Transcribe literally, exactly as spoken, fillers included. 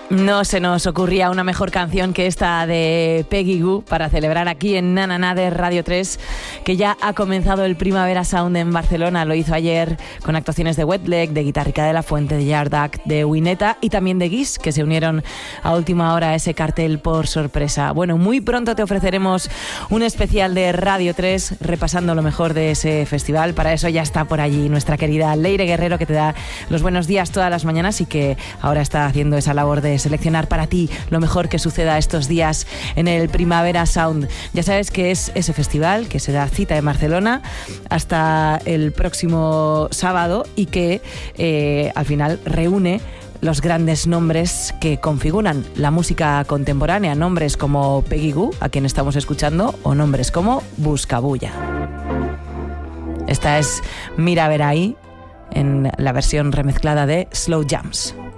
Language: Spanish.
No se nos ocurría una mejor canción que esta de Peggy Gou para celebrar aquí en Na Na Na de Radio tres, que ya ha comenzado el Primavera Sound en Barcelona. Lo hizo ayer con actuaciones de Wet Leg, de Guitarrica de la Fuente, de Yardak, de Wineta y también de Guis, que se unieron a última hora a ese cartel por sorpresa. Bueno, muy pronto te ofreceremos un especial de Radio tres repasando lo mejor de ese festival. Para eso ya está por allí nuestra querida Leire Guerrero, que te da los buenos días todas las mañanas y que ahora está haciendo esa labor de seleccionar para ti lo mejor que suceda estos días en el Primavera Sound. Ya sabes que es ese festival que se da cita en Barcelona hasta el próximo sábado y que eh, al final reúne los grandes nombres que configuran la música contemporánea, nombres como Peggy Gou, a quien estamos escuchando, o nombres como Buscabulla. Esta es Mira a ver ahí, en la versión remezclada de Slow Jams.